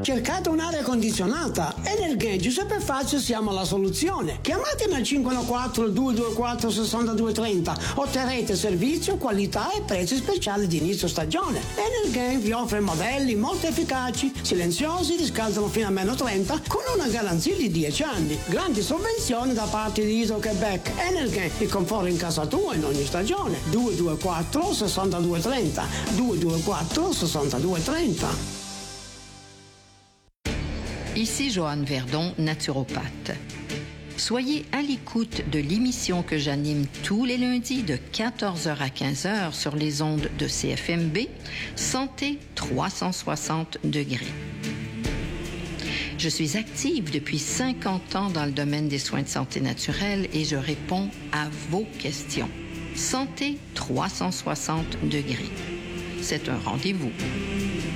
Cercate un'aria condizionata. Energy Giuseppe Faccio siamo la soluzione. Chiamatemi al 514 224 6230. Otterrete servizio, qualità e prezzi speciali di inizio stagione. Energy vi offre modelli molto efficaci, silenziosi, riscaldano fino a -30 con una garanzia di 10 anni. Grandi sovvenzioni da parte di Hydro-Québec. Energy, il conforto in casa tua in ogni stagione. 224 6230. 224 6230. Ici Joanne Verdon, naturopathe. Soyez à l'écoute de l'émission que j'anime tous les lundis de 14h à 15h sur les ondes de CFMB, Santé 360 degrés. Je suis active depuis 50 ans dans le domaine des soins de santé naturelle et je réponds à vos questions. Santé 360 degrés. C'est un rendez-vous.